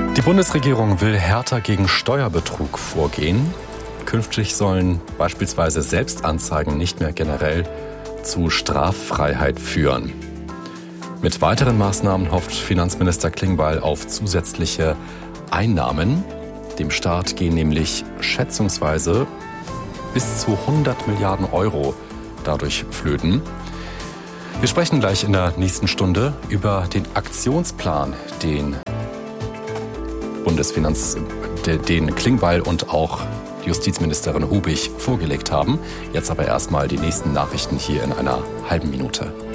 Die Bundesregierung will härter gegen Steuerbetrug vorgehen. Künftig sollen beispielsweise Selbstanzeigen nicht mehr generell zu Straffreiheit führen. Mit weiteren Maßnahmen hofft Finanzminister Klingbeil auf zusätzliche Einnahmen. Dem Staat gehen nämlich schätzungsweise bis zu 100 Milliarden Euro dadurch flöten. Wir sprechen gleich in der nächsten Stunde über den Aktionsplan, den den Klingbeil und auch Justizministerin Hubig vorgelegt haben. Jetzt aber erstmal die nächsten Nachrichten hier in einer halben Minute.